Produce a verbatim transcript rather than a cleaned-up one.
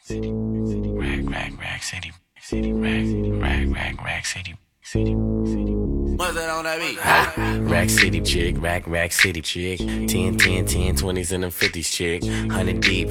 Rack, rack, rack city. Rack, rack, rack, rack city. City, city. What's that on that beat? Rack City chick, rack, rack city chick. ten, ten, ten, twenties and them fifties chick. one hundred deep.